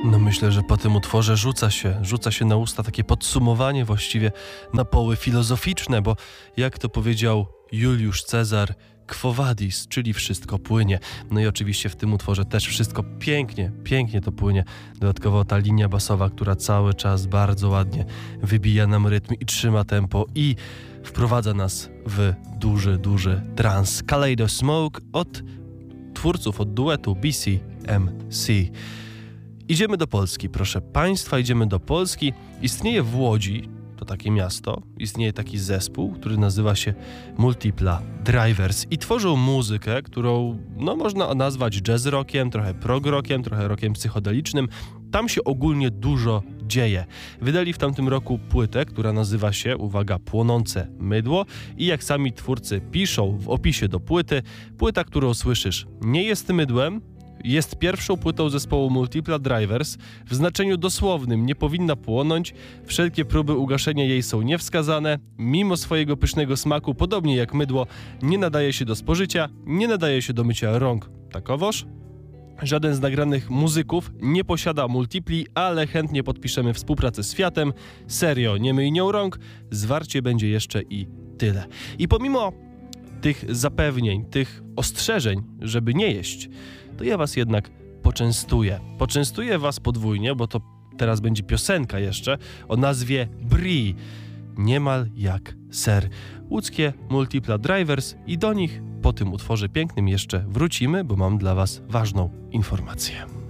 No myślę, że po tym utworze rzuca się na usta takie podsumowanie właściwie na poły filozoficzne, bo jak to powiedział Juliusz Cezar, Quo vadis, czyli wszystko płynie. No i oczywiście w tym utworze też wszystko pięknie to płynie. Dodatkowo ta linia basowa, która cały czas bardzo ładnie wybija nam rytm i trzyma tempo i wprowadza nas w duży trans. Kaleido Smoke od twórców, od duetu BCMC. Idziemy do Polski, proszę Państwa, idziemy do Polski. Istnieje w Łodzi, to takie miasto, istnieje taki zespół, który nazywa się Multipla Drivers i tworzą muzykę, którą można nazwać jazz rockiem, trochę prog rockiem, trochę rockiem psychodelicznym. Tam się ogólnie dużo dzieje. Wydali w tamtym roku płytę, która nazywa się, uwaga, Płonące mydło i jak sami twórcy piszą w opisie do płyty, płyta, którą słyszysz, nie jest mydłem, jest pierwszą płytą zespołu Multipla Drivers, w znaczeniu dosłownym nie powinna płonąć, wszelkie próby ugaszenia jej są niewskazane, mimo swojego pysznego smaku, podobnie jak mydło, nie nadaje się do spożycia, nie nadaje się do mycia rąk. Takowoż? Żaden z nagranych muzyków nie posiada multipli, ale chętnie podpiszemy współpracę z Fiatem. Serio, nie myj nią rąk, zwarcie będzie jeszcze i tyle. I pomimo tych zapewnień, tych ostrzeżeń, żeby nie jeść, to ja was jednak poczęstuję. Poczęstuję was podwójnie, bo to teraz będzie piosenka jeszcze o nazwie Brie. Niemal jak ser. Łódzkie Multipla Drivers i do nich po tym utworze pięknym jeszcze wrócimy, bo mam dla was ważną informację.